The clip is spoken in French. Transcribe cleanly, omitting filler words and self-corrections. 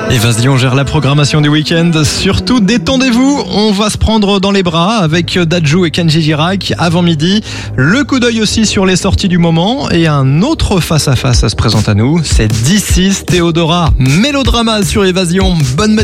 Évasion gère la programmation du week-end. Surtout, détendez-vous. On va se prendre dans les bras avec Dadju et Kenji Girac avant midi. Le coup d'œil aussi sur les sorties du moment. Et un autre face-à-face se présente à nous. C'est D6 Théodora. Mélodrama sur Évasion. Bonne matinée.